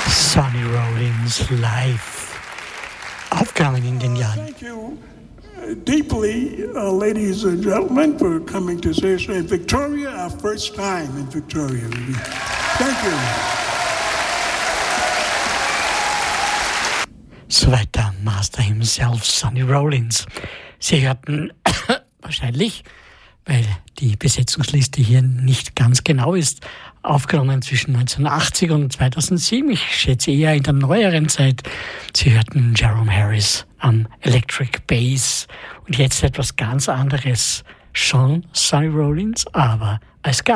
Sonny Rollins live, aufgenommen in den Jahren. Thank you deeply, ladies and gentlemen, for coming to say so. In Victoria, our first time in Victoria. Thank you. Soweit der Master himself, Sonny Rollins. Sie hörten wahrscheinlich, weil die Besetzungsliste hier nicht ganz genau ist, aufgenommen zwischen 1980 und 2007. Ich schätze eher in der neueren Zeit. Sie hörten Jerome Harris am Electric Bass und jetzt etwas ganz anderes. Schon Sonny Rollins, aber als Gast.